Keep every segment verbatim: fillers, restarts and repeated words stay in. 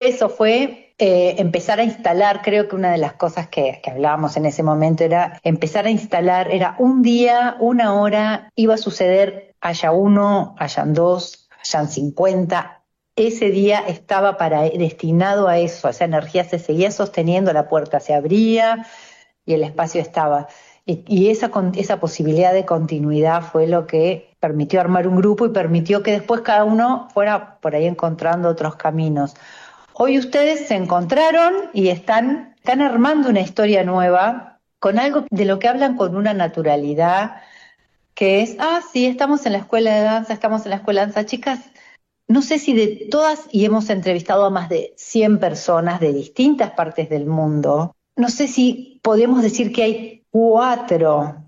eso, fue eh, empezar a instalar, creo que una de las cosas que, que hablábamos en ese momento era empezar a instalar, era un día, una hora, iba a suceder, haya uno, hayan dos, hayan cincuenta, ese día estaba para, destinado a eso, esa energía se seguía sosteniendo, la puerta se abría y el espacio estaba. Y, y esa, esa posibilidad de continuidad fue lo que permitió armar un grupo y permitió que después cada uno fuera por ahí encontrando otros caminos. Hoy ustedes se encontraron y están, están armando una historia nueva con algo de lo que hablan con una naturalidad que es, ah, sí, estamos en la escuela de danza, estamos en la escuela de danza. Chicas, no sé si de todas, y hemos entrevistado a más de cien personas de distintas partes del mundo, no sé si podemos decir que hay cuatro,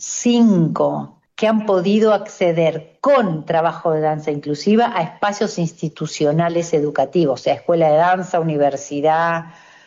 cinco que han podido acceder con trabajo de danza inclusiva a espacios institucionales educativos, o sea, escuela de danza, universidad.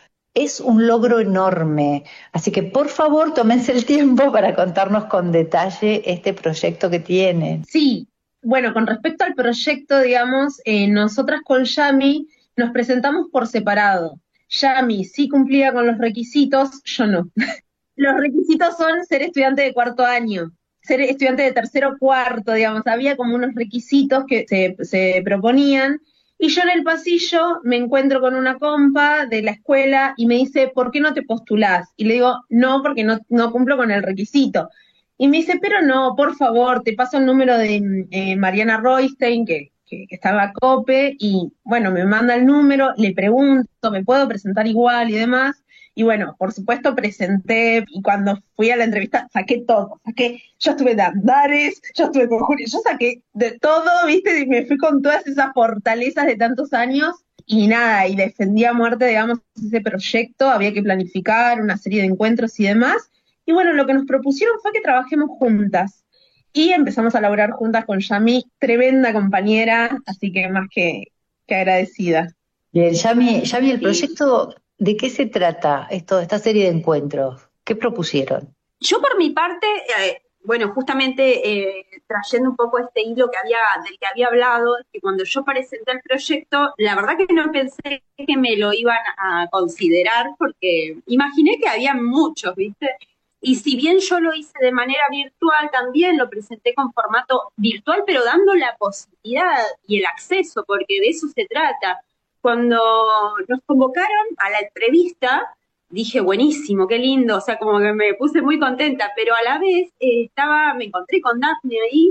Es un logro enorme, así que por favor tómense el tiempo para contarnos con detalle este proyecto que tienen. Sí, bueno, con respecto al proyecto, digamos, eh, nosotras con Yami nos presentamos por separado. Yami sí cumplía con los requisitos, yo no. Los requisitos son ser estudiante de cuarto año, ser estudiante de tercero o cuarto, digamos, había como unos requisitos que se, se proponían, y yo en el pasillo me encuentro con una compa de la escuela y me dice, ¿por qué no te postulás? Y le digo, no, porque no, no cumplo con el requisito. Y me dice, pero no, por favor, te paso el número de eh, Mariana Roystein, que, que, que estaba a COPE, y bueno, me manda el número, le pregunto, ¿me puedo presentar igual y demás? Y bueno, por supuesto presenté, y cuando fui a la entrevista saqué todo, saqué, yo estuve de Andares, yo estuve con Julio, yo saqué de todo, viste, y me fui con todas esas fortalezas de tantos años, y nada, y defendí a muerte, digamos, ese proyecto, había que planificar una serie de encuentros y demás, y bueno, lo que nos propusieron fue que trabajemos juntas, y empezamos a laburar juntas con Yami, tremenda compañera, así que más que, que agradecida. Bien, Yami, Yami, el proyecto, ¿de qué se trata esto, esta serie de encuentros? ¿Qué propusieron? Yo por mi parte, eh, bueno, justamente eh, trayendo un poco este hilo que había, del que había hablado, que cuando yo presenté el proyecto, la verdad que no pensé que me lo iban a considerar, porque imaginé que había muchos, ¿viste? Y si bien yo lo hice de manera virtual, también lo presenté con formato virtual, pero dando la posibilidad y el acceso, porque de eso se trata. Cuando nos convocaron a la entrevista, dije, buenísimo, qué lindo, o sea, como que me puse muy contenta, pero a la vez eh, estaba, me encontré con Daphne ahí,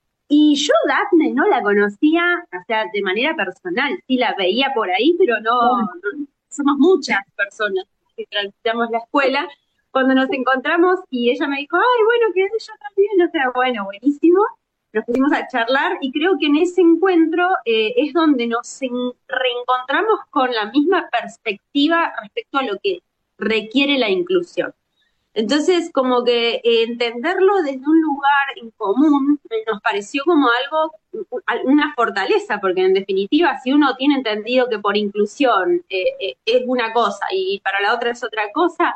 y yo Daphne no la conocía, o sea, de manera personal, sí la veía por ahí, pero no, no somos muchas personas que transitamos la escuela. Cuando nos encontramos y ella me dijo, ay, bueno, que yo también, o sea, bueno, buenísimo, nos pusimos a charlar y creo que en ese encuentro eh, es donde nos en- reencontramos con la misma perspectiva respecto a lo que requiere la inclusión. Entonces, como que eh, entenderlo desde un lugar en común eh, nos pareció como algo, una fortaleza, porque en definitiva, si uno tiene entendido que por inclusión eh, eh, es una cosa y para la otra es otra cosa,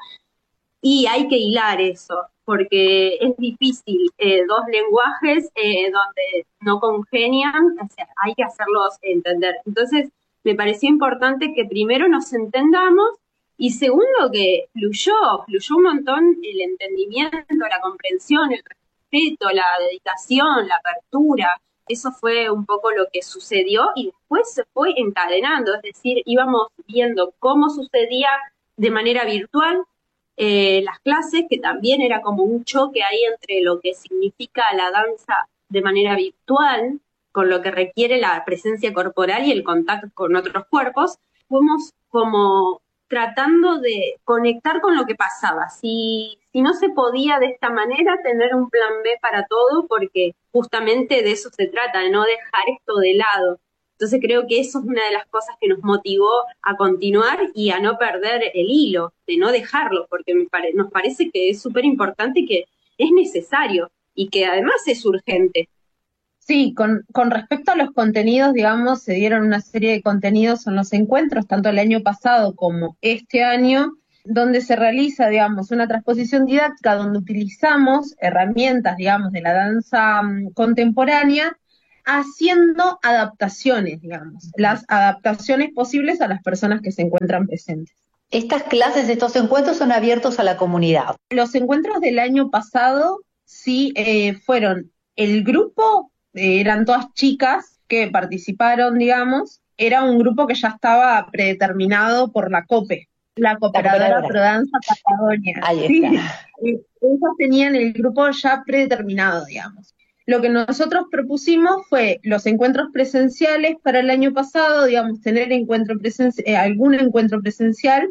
y hay que hilar eso, porque es difícil, eh, dos lenguajes eh, donde no congenian, o sea, hay que hacerlos entender. Entonces, me pareció importante que primero nos entendamos y segundo que fluyó, fluyó un montón el entendimiento, la comprensión, el respeto, la dedicación, la apertura. Eso fue un poco lo que sucedió y después se fue encadenando, es decir, íbamos viendo cómo sucedía de manera virtual eh, las clases, que también era como un choque ahí entre lo que significa la danza de manera virtual, con lo que requiere la presencia corporal y el contacto con otros cuerpos. Fuimos como tratando de conectar con lo que pasaba. Si, si no se podía de esta manera, tener un plan B para todo, porque justamente de eso se trata, de no dejar esto de lado. Entonces creo que eso es una de las cosas que nos motivó a continuar y a no perder el hilo, de no dejarlo, porque me pare- nos parece que es súper importante y que es necesario y que además es urgente. Sí, con, con respecto a los contenidos, digamos, se dieron una serie de contenidos en los encuentros, tanto el año pasado como este año, donde se realiza, digamos, una transposición didáctica donde utilizamos herramientas, digamos, de la danza mm, contemporánea haciendo adaptaciones, digamos, las adaptaciones posibles a las personas que se encuentran presentes. Estas clases, estos encuentros son abiertos a la comunidad. Los encuentros del año pasado sí eh, fueron el grupo, eh, eran todas chicas que participaron, digamos, era un grupo que ya estaba predeterminado por la COPE, la Cooperadora Prodanza Patagonia. Ahí sí, está. eh, ellos tenían el grupo ya predeterminado, digamos. Lo que nosotros propusimos fue los encuentros presenciales para el año pasado, digamos, tener encuentro presen- eh, algún encuentro presencial,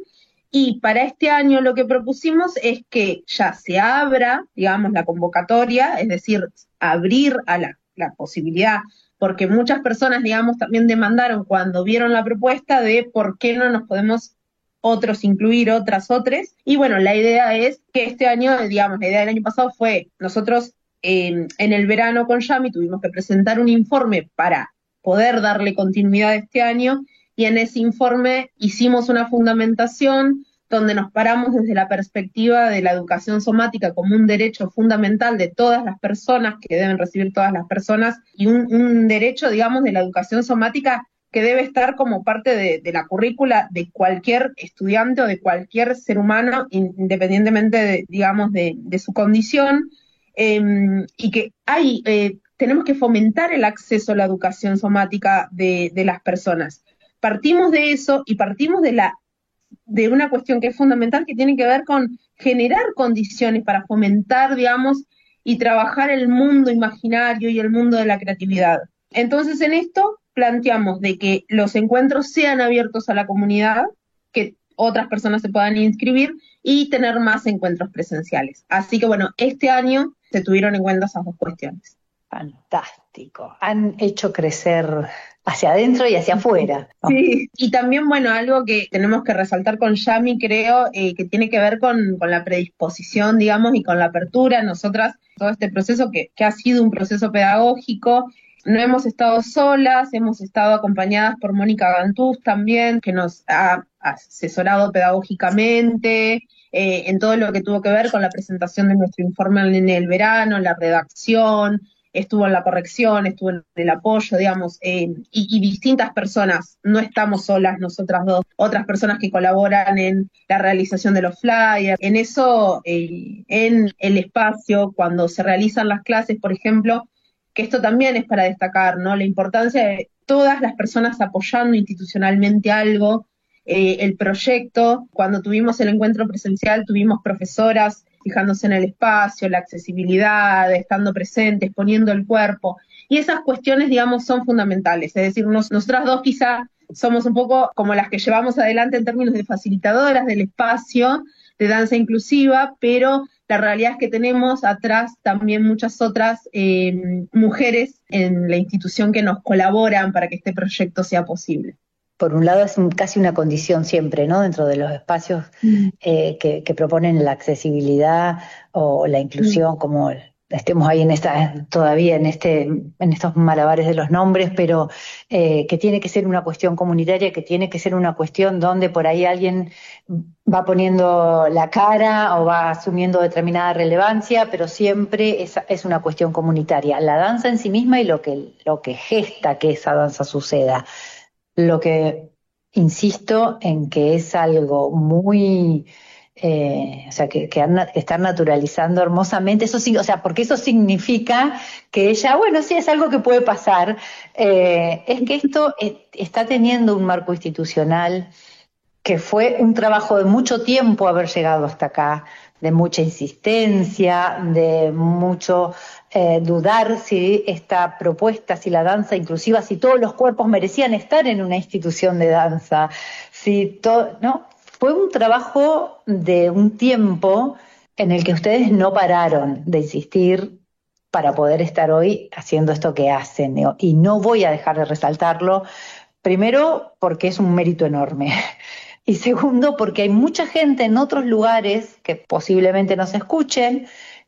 y para este año lo que propusimos es que ya se abra, digamos, la convocatoria, es decir, abrir a la, la posibilidad, porque muchas personas, digamos, también demandaron cuando vieron la propuesta de por qué no nos podemos otros incluir, otras, otras, y bueno, la idea es que este año, digamos, la idea del año pasado fue, nosotros eh, en el verano con Yami tuvimos que presentar un informe para poder darle continuidad este año, y en ese informe hicimos una fundamentación donde nos paramos desde la perspectiva de la educación somática como un derecho fundamental de todas las personas, que deben recibir todas las personas, y un, un derecho, digamos, de la educación somática que debe estar como parte de, de la currícula de cualquier estudiante o de cualquier ser humano, independientemente, de, digamos, de, de su condición, eh, y que hay, eh, tenemos que fomentar el acceso a la educación somática de, de las personas. Partimos de eso y partimos de la de una cuestión que es fundamental, que tiene que ver con generar condiciones para fomentar, digamos, y trabajar el mundo imaginario y el mundo de la creatividad. Entonces, en esto planteamos de que los encuentros sean abiertos a la comunidad, que otras personas se puedan inscribir y tener más encuentros presenciales. Así que, bueno, este año se tuvieron en cuenta esas dos cuestiones. Fantástico. Han hecho crecer hacia adentro y hacia afuera, ¿no? Sí, y también, bueno, algo que tenemos que resaltar con Yami, creo, eh, que tiene que ver con, con la predisposición, digamos, y con la apertura. Nosotras, todo este proceso que, que ha sido un proceso pedagógico, no hemos estado solas, hemos estado acompañadas por Mónica Gantús también, que nos ha asesorado pedagógicamente, eh, en todo lo que tuvo que ver con la presentación de nuestro informe en el verano, la redacción, estuvo en la corrección, estuvo en el apoyo, digamos, eh, y, y distintas personas, no estamos solas nosotras dos, otras personas que colaboran en la realización de los flyers, en eso, eh, en el espacio, cuando se realizan las clases, por ejemplo, que esto también es para destacar, ¿no? La importancia de todas las personas apoyando institucionalmente algo, eh, el proyecto. Cuando tuvimos el encuentro presencial, tuvimos profesoras fijándose en el espacio, la accesibilidad, estando presentes, poniendo el cuerpo, y esas cuestiones, digamos, son fundamentales. Es decir, nos, nosotras dos quizá somos un poco como las que llevamos adelante en términos de facilitadoras del espacio de danza inclusiva, pero la realidad es que tenemos atrás también muchas otras eh, mujeres en la institución que nos colaboran para que este proyecto sea posible. Por un lado es un, casi una condición siempre, ¿no? Dentro de los espacios eh, que, que proponen la accesibilidad o la inclusión, mm. como estemos ahí en esta, todavía en este, en estos malabares de los nombres, pero eh, que tiene que ser una cuestión comunitaria, que tiene que ser una cuestión donde por ahí alguien va poniendo la cara o va asumiendo determinada relevancia, pero siempre es, es una cuestión comunitaria. La danza en sí misma y lo que, lo que gesta que esa danza suceda. Lo que insisto en que es algo muy, eh, o sea, que, que, que están naturalizando hermosamente, eso sí, o sea, porque eso significa que ella, bueno, sí, es algo que puede pasar, eh, es que esto está teniendo un marco institucional que fue un trabajo de mucho tiempo haber llegado hasta acá, de mucha insistencia, de mucho eh, dudar si esta propuesta, si la danza inclusiva, si todos los cuerpos merecían estar en una institución de danza, si todo, ¿no? Fue un trabajo de un tiempo en el que ustedes no pararon de insistir para poder estar hoy haciendo esto que hacen, ¿no? Y no voy a dejar de resaltarlo, primero porque es un mérito enorme. Y segundo, porque hay mucha gente en otros lugares que posiblemente nos escuchen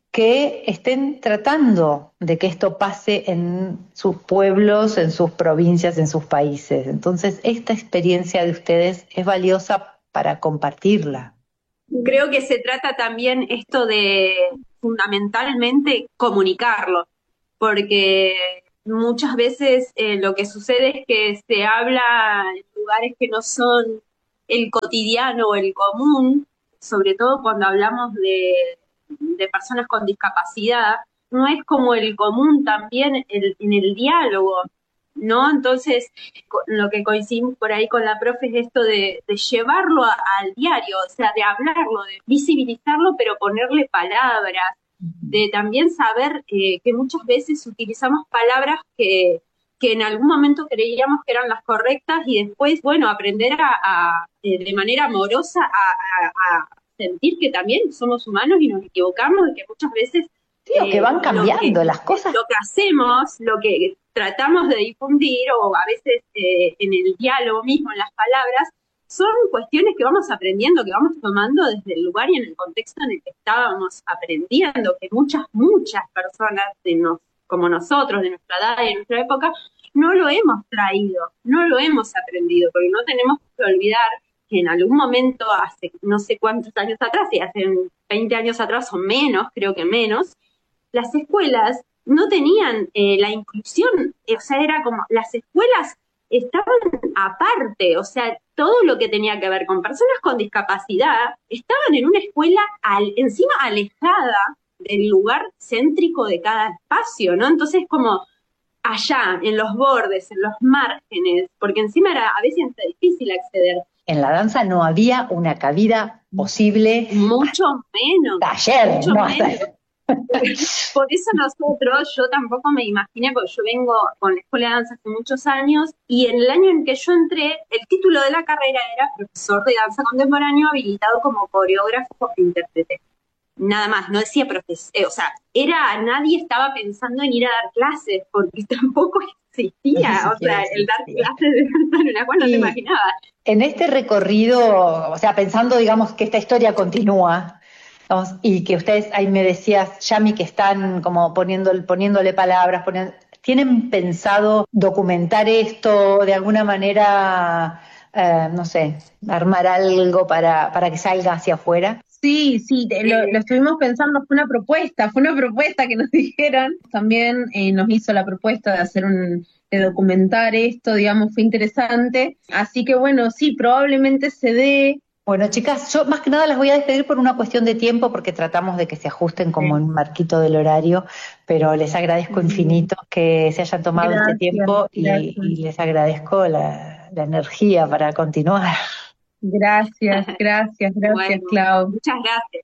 que estén tratando de que esto pase en sus pueblos, en sus provincias, en sus países. Entonces, esta experiencia de ustedes es valiosa para compartirla. Creo que se trata también esto de fundamentalmente comunicarlo, porque muchas veces eh, lo que sucede es que se habla en lugares que no son el cotidiano o el común, sobre todo cuando hablamos de, de personas con discapacidad, no es como el común también el, en el diálogo, ¿no? Entonces, lo que coincidimos por ahí con la profe es esto de, de llevarlo a, al diario, o sea, de hablarlo, de visibilizarlo, pero ponerle palabras, de también saber eh, que muchas veces utilizamos palabras que, que en algún momento creíamos que eran las correctas y después, bueno, aprender a, a de manera amorosa a, a, a sentir que también somos humanos y nos equivocamos y que muchas veces sí, o que van cambiando que, las cosas. Lo que hacemos, lo que tratamos de difundir o a veces eh, en el diálogo mismo, en las palabras, son cuestiones que vamos aprendiendo, que vamos tomando desde el lugar y en el contexto en el que estábamos aprendiendo, que muchas, muchas personas de nos, como nosotros, de nuestra edad y de nuestra época, no lo hemos traído, no lo hemos aprendido, porque no tenemos que olvidar que en algún momento, hace no sé cuántos años atrás, y hace veinte años atrás o menos, creo que menos, las escuelas no tenían eh, la inclusión, o sea, era como, las escuelas estaban aparte, o sea, todo lo que tenía que ver con personas con discapacidad estaban en una escuela al, encima alejada del lugar céntrico de cada espacio, ¿no? Entonces, como allá, en los bordes, en los márgenes, porque encima era a veces difícil acceder. En la danza no había una cabida posible. Mucho menos. Taller, mucho no, menos. Por eso nosotros, yo tampoco me imaginé, porque yo vengo con la escuela de danza hace muchos años, y en el año en que yo entré, el título de la carrera era profesor de danza contemporáneo habilitado como coreógrafo e intérprete. Nada más, no decía profesor, eh, o sea, era, nadie estaba pensando en ir a dar clases, porque tampoco existía, no o sea, existía. El dar clases de danza en una escuela no te imaginabas. En este recorrido, o sea, pensando, digamos, que esta historia continúa, y que ustedes, ahí me decías, Yami, que están como poniendo, poniéndole palabras, poniendo, ¿tienen pensado documentar esto de alguna manera, eh, no sé, armar algo para, para que salga hacia afuera? Sí, sí, lo, lo estuvimos pensando, fue una propuesta, fue una propuesta que nos dijeron, también eh, nos hizo la propuesta de hacer un, de documentar esto, digamos, fue interesante, así que bueno, sí, probablemente se dé. Bueno, chicas, yo más que nada las voy a despedir por una cuestión de tiempo, porque tratamos de que se ajusten como en un marquito del horario, pero les agradezco infinito que se hayan tomado gracias, este tiempo y, y les agradezco la, la energía para continuar. Gracias, gracias, gracias, bueno, Clau. Muchas gracias.